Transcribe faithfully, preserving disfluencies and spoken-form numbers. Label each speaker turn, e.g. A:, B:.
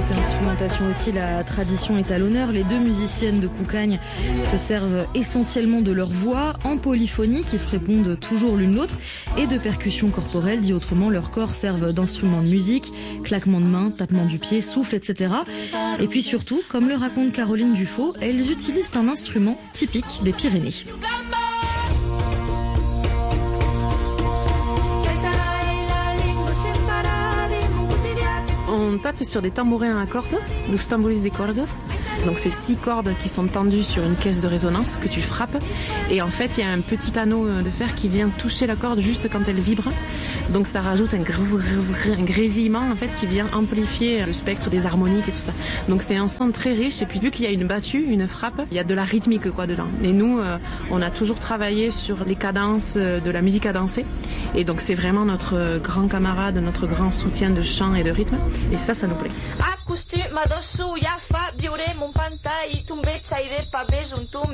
A: Côté instrumentation aussi, la tradition est à l'honneur. Les deux musiciennes de Koukagne se servent essentiellement de leur voix en polyphonie qui se répondent toujours l'une l'autre et de percussions corporelles, dit autrement, leurs corps servent d'instruments de musique, claquements de mains, tapements du pied, souffle, et cetera. Et puis surtout, comme le raconte Caroline Dufaux, elles utilisent un instrument typique des Pyrénées.
B: On tape sur des tambourins à cordes, los tambores de cordes. Donc c'est six cordes qui sont tendues sur une caisse de résonance que tu frappes. Et en fait, il y a un petit anneau de fer qui vient toucher la corde juste quand elle vibre. Donc ça rajoute un, grz, grz, un grésillement en fait qui vient amplifier le spectre des harmoniques et tout ça. Donc c'est un son très riche. Et puis vu qu'il y a une battue, une frappe, il y a de la rythmique quoi dedans. Et nous, euh, on a toujours travaillé sur les cadences de la musique à danser. Et donc c'est vraiment notre grand camarade, notre grand soutien de chant et de rythme. Et ça, ça nous plaît.